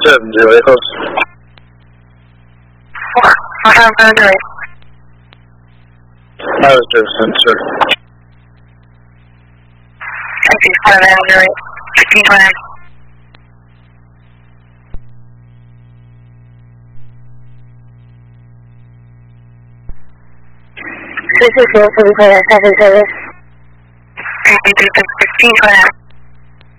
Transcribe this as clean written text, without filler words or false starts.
0 Echo. 马上分队。 2 center. Taxi 5 1520. This is your 45 service. 1520.